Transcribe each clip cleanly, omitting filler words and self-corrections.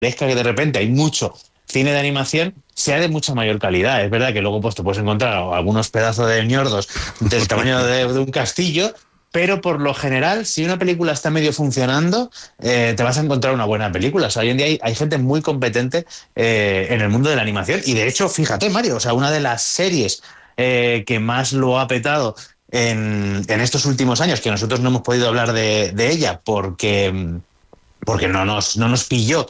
parezca que de repente hay mucho cine de animación, sea de mucha mayor calidad. Es verdad que luego pues te puedes encontrar algunos pedazos de ñordos del tamaño de un castillo, pero por lo general, si una película está medio funcionando, te vas a encontrar una buena película. O sea, hoy en día hay gente muy competente en el mundo de la animación. Y de hecho, fíjate, Mario, o sea, una de las series que más lo ha petado en estos últimos años, que nosotros no hemos podido hablar de ella porque no nos pilló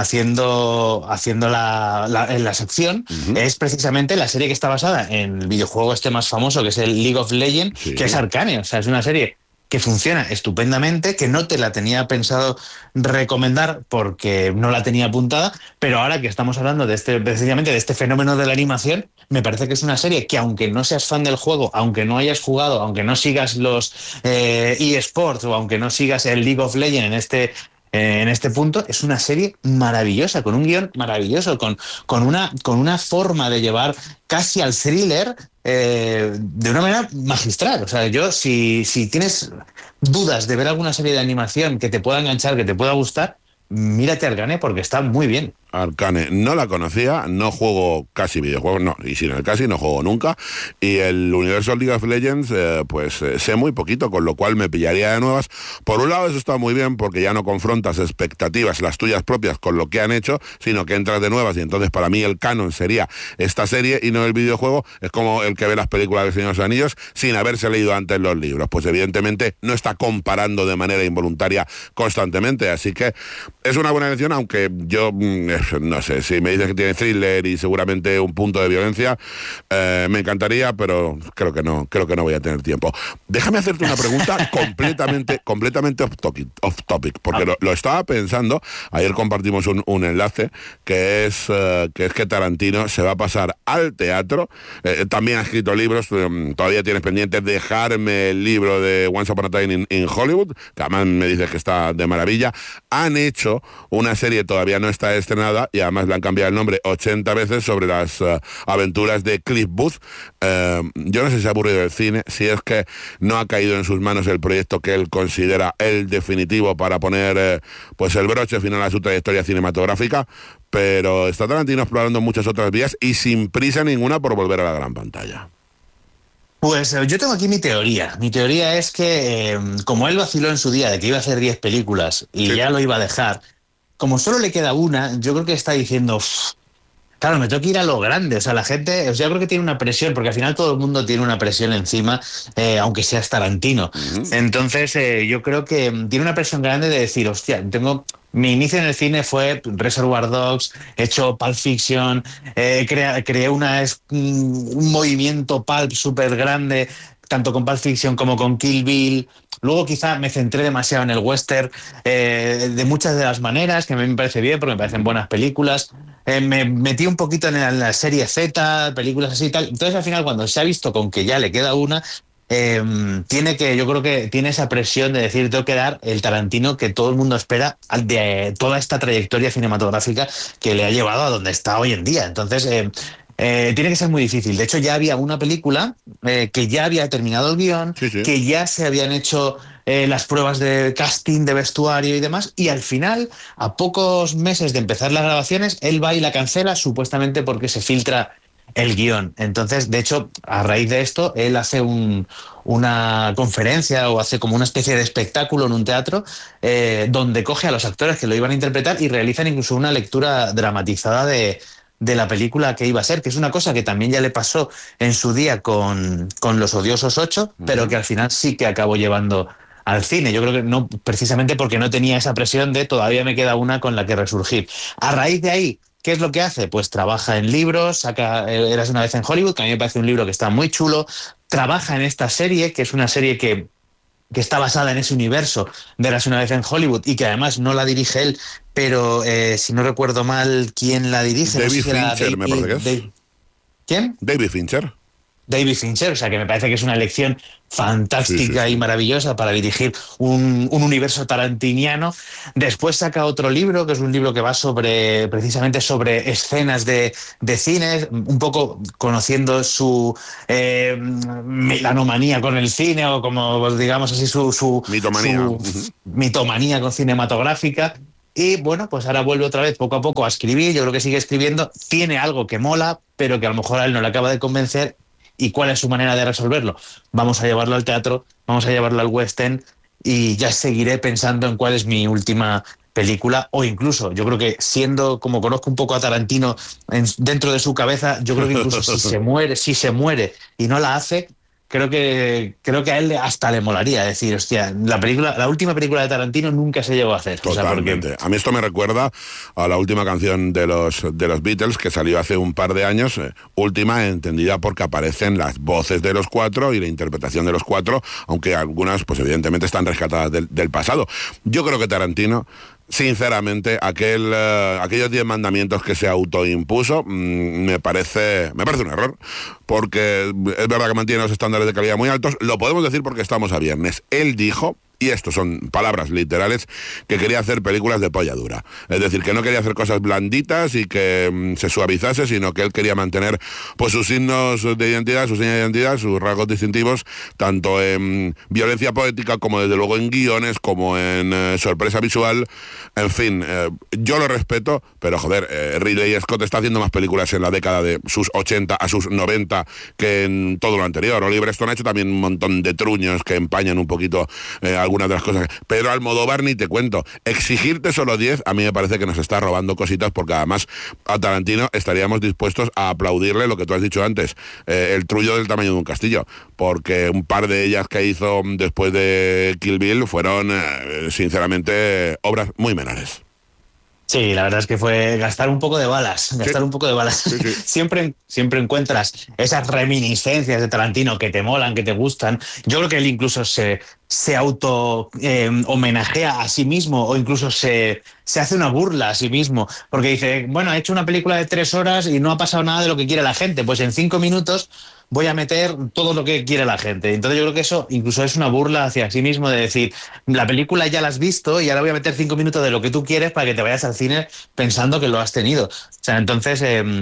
haciendo en la sección, es precisamente la serie que está basada en el videojuego este más famoso, que es el League of Legends, Sí. que es Arcane. O sea, es una serie que funciona estupendamente, que no te la tenía pensado recomendar porque no la tenía apuntada, pero ahora que estamos hablando precisamente de este fenómeno de la animación, me parece que es una serie que, aunque no seas fan del juego, aunque no hayas jugado, aunque no sigas los eSports o aunque no sigas el League of Legends en este punto, es una serie maravillosa, con un guión maravilloso, con una forma de llevar casi al thriller de una manera magistral. O sea, yo, si tienes dudas de ver alguna serie de animación que te pueda enganchar, que te pueda gustar, mírate Arcane porque está muy bien. Arcane, no la conocía, no juego casi videojuegos, no, y sin el casi no juego nunca, y el universo League of Legends, sé muy poquito, con lo cual me pillaría de nuevas. Por un lado eso está muy bien, porque ya no confrontas expectativas, las tuyas propias, con lo que han hecho, sino que entras de nuevas, y entonces para mí el canon sería esta serie y no el videojuego. Es como el que ve las películas del Señor de los Anillos sin haberse leído antes los libros, pues evidentemente no está comparando de manera involuntaria constantemente, así que es una buena elección, aunque yo no sé, si me dices que tiene thriller y seguramente un punto de violencia, me encantaría, pero creo que no voy a tener tiempo. Déjame hacerte una pregunta completamente off topic, porque lo estaba pensando. Ayer compartimos un enlace que es que Tarantino se va a pasar al teatro. También ha escrito libros, todavía tienes pendiente dejarme el libro de Once Upon a Time in Hollywood, que además me dices que está de maravilla. Han hecho una serie, todavía no está estrenada, y además le han cambiado el nombre 80 veces, sobre las aventuras de Cliff Booth. Yo no sé si se ha aburrido del cine, si es que no ha caído en sus manos el proyecto que él considera el definitivo para poner pues el broche final a su trayectoria cinematográfica, pero está Tarantino explorando muchas otras vías y sin prisa ninguna por volver a la gran pantalla. Pues yo tengo aquí mi teoría. Mi teoría es que, como él vaciló en su día de que iba a hacer 10 películas y Sí. ya lo iba a dejar, como solo le queda una, yo creo que está diciendo, claro, me tengo que ir a lo grande. O sea, la gente, o sea, yo creo que tiene una presión, porque al final todo el mundo tiene una presión encima, aunque seas Tarantino. Entonces, yo creo que tiene una presión grande de decir, hostia, mi inicio en el cine fue Reservoir Dogs, he hecho Pulp Fiction, creé un movimiento pulp súper grande, tanto con Pulp Fiction como con Kill Bill. Luego quizá me centré demasiado en el western, de muchas de las maneras, que a mí me parece bien, porque me parecen buenas películas. Me metí un poquito en la serie Z, películas así y tal. Entonces, al final, cuando se ha visto con que ya le queda una, yo creo que tiene esa presión de decir, tengo que dar el Tarantino que todo el mundo espera de toda esta trayectoria cinematográfica que le ha llevado a donde está hoy en día. Entonces, tiene que ser muy difícil. De hecho, ya había una película que ya había terminado el guión, Sí, sí. que ya se habían hecho las pruebas de casting, de vestuario y demás, y al final, a pocos meses de empezar las grabaciones, él va y la cancela, supuestamente porque se filtra el guión. Entonces, de hecho, a raíz de esto, él hace una conferencia o hace como una especie de espectáculo en un teatro donde coge a los actores que lo iban a interpretar y realizan incluso una lectura dramatizada de la película que iba a ser, que es una cosa que también ya le pasó en su día con Los Odiosos 8, pero que al final sí que acabó llevando al cine. Yo creo que no, precisamente porque no tenía esa presión de todavía me queda una con la que resurgir. A raíz de ahí, ¿qué es lo que hace? Pues trabaja en libros, saca Érase una vez en Hollywood, que a mí me parece un libro que está muy chulo, trabaja en esta serie, que es una serie que está basada en ese universo de Érase una vez en Hollywood y que además no la dirige él, pero si no recuerdo mal, ¿quién la dirige? David No sé si era Fincher, me parece que es. ¿Quién? David Fincher. David Fincher, o sea que me parece que es una elección fantástica Sí. y maravillosa para dirigir un universo tarantiniano. Después saca otro libro, que es un libro que va precisamente sobre escenas de cine, un poco conociendo su melanomanía con el cine, o como digamos así, su Mitomanía. mitomanía con cinematográfica. Y bueno, pues ahora vuelve otra vez poco a poco a escribir. Yo creo que sigue escribiendo, tiene algo que mola, pero que a lo mejor a él no le acaba de convencer. ¿Y cuál es su manera de resolverlo? Vamos a llevarlo al teatro, vamos a llevarlo al West End y ya seguiré pensando en cuál es mi última película, o incluso, yo creo que siendo, como conozco un poco a Tarantino dentro de su cabeza, yo creo que incluso si se muere y no la hace, creo que a él hasta le molaría decir, hostia, la última película de Tarantino nunca se llegó a hacer. Totalmente. O sea, porque... A mí esto me recuerda a la última canción de los Beatles, que salió hace un par de años, última entendida porque aparecen las voces de los cuatro y la interpretación de los cuatro, aunque algunas pues evidentemente están rescatadas del pasado. Yo creo que Tarantino, sinceramente, aquellos 10 mandamientos que se autoimpuso, me parece un error, porque es verdad que mantiene los estándares de calidad muy altos. Lo podemos decir porque estamos a viernes. Él dijo, y esto son palabras literales, que quería hacer películas de polla dura. Es decir, que no quería hacer cosas blanditas y que se suavizase, sino que él quería mantener pues sus signos de identidad, sus señas de identidad, sus rasgos distintivos, tanto en violencia poética como desde luego en guiones, como en sorpresa visual. En fin, yo lo respeto, pero joder, Ridley Scott está haciendo más películas en la década de sus 80 a sus 90 que en todo lo anterior. Oliver Stone ha hecho también un montón de truños que empañan un poquito algunas de las cosas. Pedro Almodóvar ni te cuento. Exigirte solo 10 a mí me parece que nos está robando cositas, porque además a Tarantino estaríamos dispuestos a aplaudirle lo que tú has dicho antes, el trullo del tamaño de un castillo, porque un par de ellas que hizo después de Kill Bill fueron sinceramente obras muy menores. Sí, la verdad es que fue gastar un poco de balas, Sí. Siempre encuentras esas reminiscencias de Tarantino que te molan, que te gustan. Yo creo que él incluso se auto homenajea a sí mismo, o incluso se hace una burla a sí mismo, porque dice, bueno, he hecho una película de 3 horas y no ha pasado nada de lo que quiere la gente, pues en 5 minutos voy a meter todo lo que quiere la gente. Entonces yo creo que eso incluso es una burla hacia sí mismo, de decir, la película ya la has visto y ahora voy a meter 5 minutos de lo que tú quieres para que te vayas al cine pensando que lo has tenido. O sea, entonces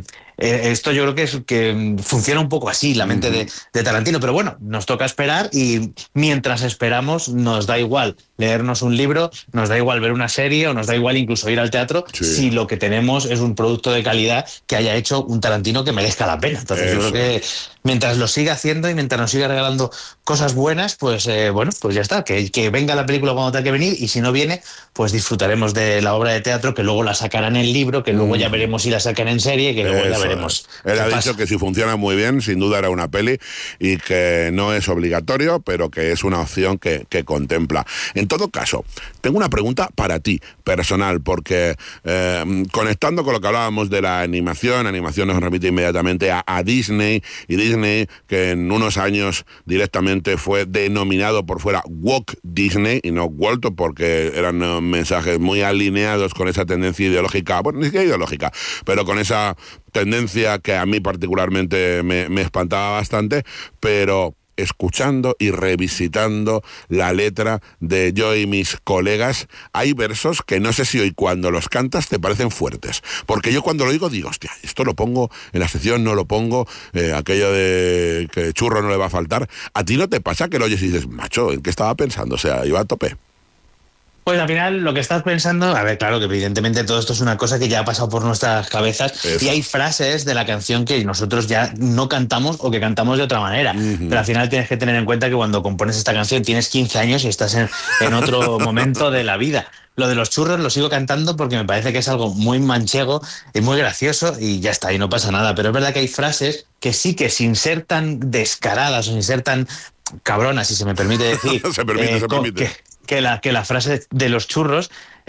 esto yo creo que funciona un poco así la mente de Tarantino, pero bueno, nos toca esperar, y mientras esperamos nos da igual leernos un libro, nos da igual ver una serie, o nos da igual incluso ir al teatro, si lo que tenemos es un producto de calidad que haya hecho un Tarantino que merezca la pena. Entonces yo creo que mientras lo siga haciendo y mientras nos siga regalando cosas buenas, pues bueno, pues ya está, que venga la película cuando tenga que venir, y si no viene, pues disfrutaremos de la obra de teatro, que luego la sacarán en libro, que luego ya veremos si la sacan en serie, que luego ya veremos. Él ha dicho que si funciona muy bien, sin duda era una peli, y que no es obligatorio, pero que es una opción que contempla. En todo caso, tengo una pregunta para ti, personal, porque conectando con lo que hablábamos de la animación nos remite inmediatamente a Disney, y Disney, que en unos años directamente fue denominado por fuera Woke Disney y no Walt, porque eran mensajes muy alineados con esa tendencia ideológica, bueno, ni siquiera ideológica, pero con esa tendencia que a mí particularmente me espantaba bastante, pero escuchando y revisitando la letra de Yo y mis colegas, hay versos que no sé si hoy cuando los cantas te parecen fuertes, porque yo cuando lo digo hostia, esto lo pongo en la sección, no lo pongo, aquello de que churro no le va a faltar. ¿A ti no te pasa que lo oyes y dices, macho, en qué estaba pensando? O sea, iba a tope. Pues al final lo que estás pensando, a ver, claro que evidentemente todo esto es una cosa que ya ha pasado por nuestras cabezas. Eso. Y hay frases de la canción que nosotros ya no cantamos, o que cantamos de otra manera. Pero al final tienes que tener en cuenta que cuando compones esta canción tienes 15 años y estás en otro momento de la vida. Lo de los churros lo sigo cantando porque me parece que es algo muy manchego y muy gracioso, y ya está, y no pasa nada. Pero es verdad que hay frases que sí, que sin ser tan descaradas o sin ser tan cabronas, si se me permite decir, se permite. Que la frase de los churros,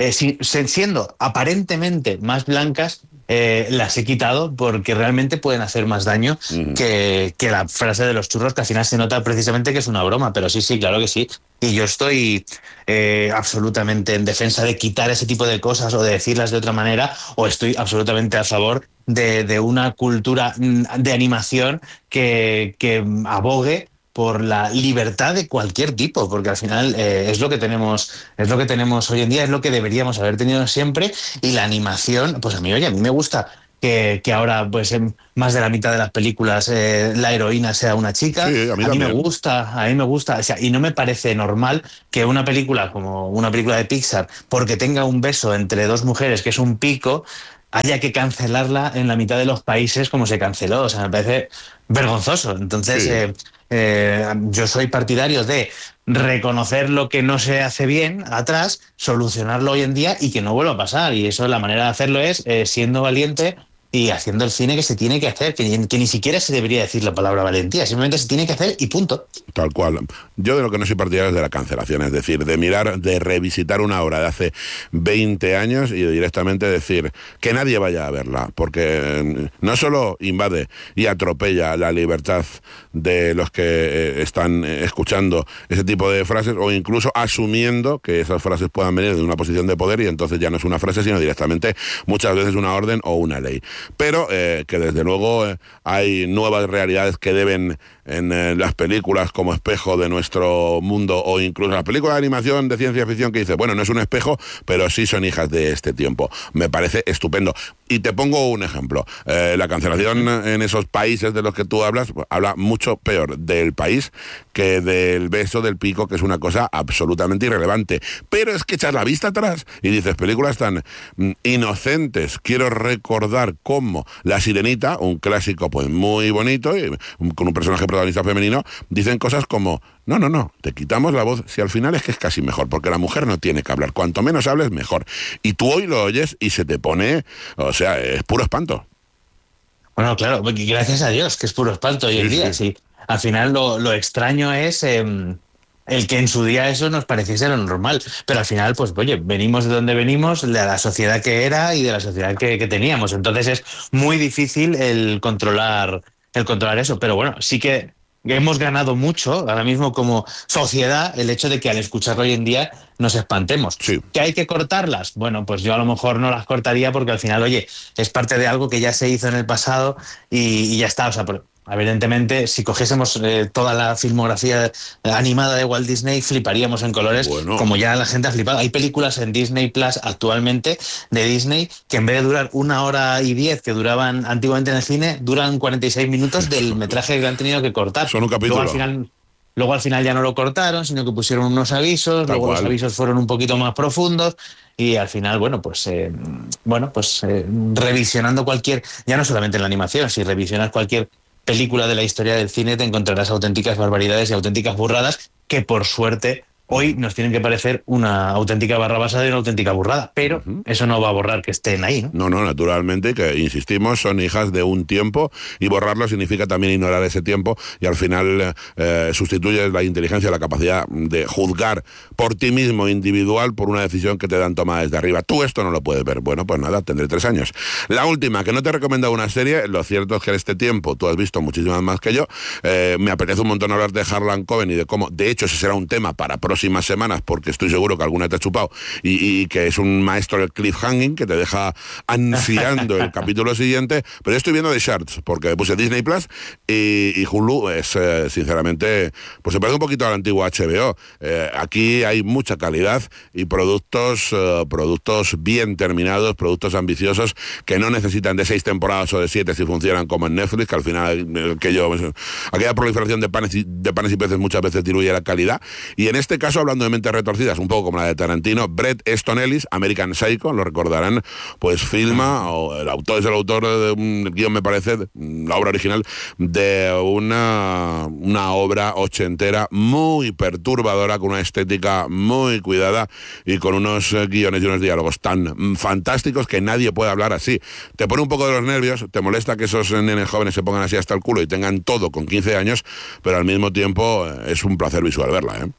siendo aparentemente más blancas, las he quitado porque realmente pueden hacer más daño que la frase de los churros, que al final se nota precisamente que es una broma. Pero sí, claro que sí. Y yo estoy absolutamente en defensa de quitar ese tipo de cosas o de decirlas de otra manera, o estoy absolutamente a favor de una cultura de animación que abogue por la libertad de cualquier tipo, porque al final es lo que tenemos hoy en día, es lo que deberíamos haber tenido siempre. Y la animación, pues a mí me gusta que ahora pues en más de la mitad de las películas la heroína sea una chica. Sí, a mí me gusta, o sea, y no me parece normal que una película como una película de Pixar, porque tenga un beso entre dos mujeres que es un pico, haya que cancelarla en la mitad de los países como se canceló. O sea, me parece vergonzoso. Entonces, Sí. yo soy partidario de reconocer lo que no se hace bien atrás, solucionarlo hoy en día y que no vuelva a pasar. Y eso, la manera de hacerlo es siendo valiente y haciendo el cine que se tiene que hacer, que ni siquiera se debería decir la palabra valentía, simplemente se tiene que hacer y punto. Tal cual. Yo de lo que no soy partidario es de la cancelación, es decir, de mirar, de revisitar una obra de hace 20 años y de directamente decir que nadie vaya a verla, porque no solo invade y atropella la libertad de los que están escuchando ese tipo de frases, o incluso asumiendo que esas frases puedan venir de una posición de poder, y entonces ya no es una frase, sino directamente muchas veces una orden o una ley. Pero que desde luego hay nuevas realidades que deben en las películas como espejo de nuestro mundo, o incluso las películas de animación de ciencia ficción que dice, bueno, no es un espejo, pero sí son hijas de este tiempo. Me parece estupendo. Y te pongo un ejemplo. La cancelación en esos países de los que tú hablas, habla mucho peor del país que del beso del pico, que es una cosa absolutamente irrelevante. Pero es que echas la vista atrás y dices, películas tan inocentes. Quiero recordar cómo La Sirenita, un clásico pues muy bonito, y con un personaje protagonista femenino, dicen cosas como, no, te quitamos la voz, si al final es que es casi mejor, porque la mujer no tiene que hablar, cuanto menos hables mejor. Y tú hoy lo oyes y se te pone, o sea, es puro espanto. Bueno, claro, gracias a Dios, que es puro espanto hoy en día, sí. Al final lo extraño es el que en su día eso nos pareciese lo normal, pero al final, pues oye, venimos de donde venimos, de la sociedad que era y de la sociedad que teníamos, entonces es muy difícil el controlar eso, pero bueno, sí que hemos ganado mucho ahora mismo como sociedad el hecho de que al escucharlo hoy en día nos espantemos. Sí. ¿Que hay que cortarlas? Bueno, pues yo a lo mejor no las cortaría porque al final, oye, es parte de algo que ya se hizo en el pasado y ya está. O sea, evidentemente, si cogiésemos toda la filmografía animada de Walt Disney, fliparíamos en colores, bueno, como ya la gente ha flipado. Hay películas en Disney Plus actualmente de Disney que en vez de durar 1 hora y 10 que duraban antiguamente en el cine, duran 46 minutos del metraje que han tenido que cortar. Son un capítulo. Luego al final ya no lo cortaron, sino que pusieron unos avisos, luego los avisos fueron un poquito más profundos y al final, revisionando cualquier, ya no solamente en la animación, si revisionas cualquier película de la historia del cine te encontrarás auténticas barbaridades y auténticas burradas que por suerte hoy nos tienen que parecer una auténtica barrabasada y una auténtica burrada, pero eso no va a borrar que estén ahí, ¿no? No, naturalmente, que insistimos, son hijas de un tiempo y borrarlo significa también ignorar ese tiempo y al final sustituyes la inteligencia, la capacidad de juzgar por ti mismo individual por una decisión que te dan tomada desde arriba. Tú esto no lo puedes ver. Bueno, pues nada, tendré 3 años. La última, que no te he recomendado una serie, lo cierto es que en este tiempo tú has visto muchísimas más que yo. Me apetece un montón hablar de Harlan Coben y de cómo, de hecho, ese será un tema para próximas semanas, porque estoy seguro que alguna te ha chupado y que es un maestro del cliffhanging que te deja ansiando el capítulo siguiente, pero yo estoy viendo The Shards porque puse Disney Plus y Hulu es sinceramente, pues se parece un poquito a la antigua HBO. Aquí hay mucha calidad y productos bien terminados, productos ambiciosos que no necesitan de 6 temporadas o de 7 si funcionan como en Netflix, que al final aquella proliferación de panes y peces muchas veces diluye la calidad. Y en este caso, hablando de mentes retorcidas, un poco como la de Tarantino, Bret Easton Ellis, American Psycho, lo recordarán, pues filma, o el autor es el autor de un guión, me parece, la obra original, de una obra ochentera muy perturbadora, con una estética muy cuidada y con unos guiones y unos diálogos tan fantásticos que nadie puede hablar así. Te pone un poco de los nervios, te molesta que esos nenes jóvenes se pongan así hasta el culo y tengan todo con 15 años, pero al mismo tiempo es un placer visual verla, ¿eh?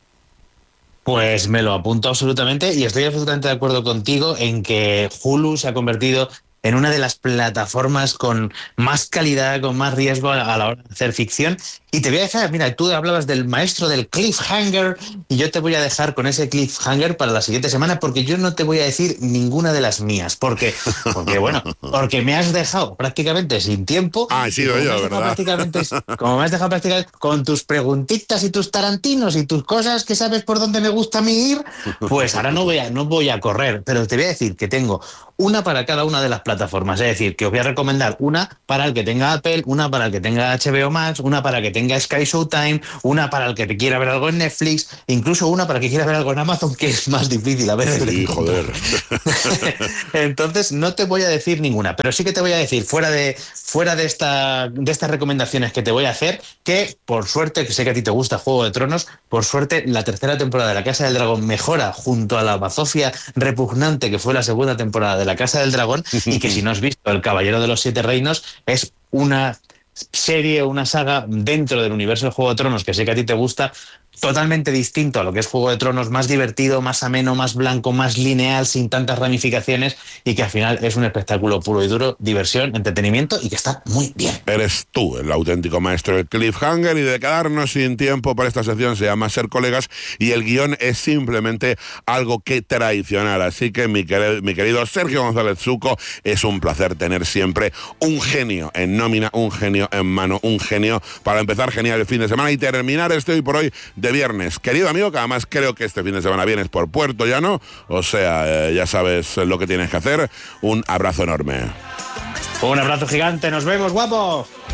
Pues me lo apunto absolutamente y estoy absolutamente de acuerdo contigo en que Hulu se ha convertido en una de las plataformas con más calidad, con más riesgo a la hora de hacer ficción. Y te voy a dejar, mira, tú hablabas del maestro del cliffhanger y yo te voy a dejar con ese cliffhanger para la siguiente semana porque yo no te voy a decir ninguna de las mías. Porque me has dejado prácticamente sin tiempo. Ah, he sido yo, ¿verdad? Como me has dejado prácticamente con tus preguntitas y tus tarantinos y tus cosas que sabes por dónde me gusta a mí ir, pues ahora no voy a correr. Pero te voy a decir que tengo una para cada una de las plataformas plataformas. Es decir, que os voy a recomendar una para el que tenga Apple, una para el que tenga HBO Max, una para el que tenga Sky Showtime, una para el que quiera ver algo en Netflix, incluso una para el que quiera ver algo en Amazon, que es más difícil a veces. Sí, joder. Entonces, no te voy a decir ninguna, pero sí que te voy a decir, fuera de estas recomendaciones que te voy a hacer, que por suerte, que sé que a ti te gusta Juego de Tronos, por suerte la tercera temporada de La Casa del Dragón mejora junto a la bazofia repugnante que fue la segunda temporada de La Casa del Dragón, y que si no has visto El Caballero de los Siete Reinos, es una serie, una saga dentro del universo del Juego de Tronos, que sé que a ti te gusta, totalmente distinto a lo que es Juego de Tronos, más divertido, más ameno, más blanco, más lineal, sin tantas ramificaciones, y que al final es un espectáculo puro y duro, diversión, entretenimiento, y que está muy bien. Eres tú el auténtico maestro del cliffhanger, y de quedarnos sin tiempo para esta sección se llama Ser Colegas, y el guión es simplemente algo que traicionar. Así que mi querido Sergio González Zuco, es un placer tener siempre un genio en nómina, un genio en mano, un genio para empezar genial el fin de semana y terminar hoy por hoy de viernes. Querido amigo, que además creo que este fin de semana vienes por Puerto Llano, o sea, ya sabes lo que tienes que hacer. Un abrazo enorme. Un abrazo gigante, nos vemos, guapos.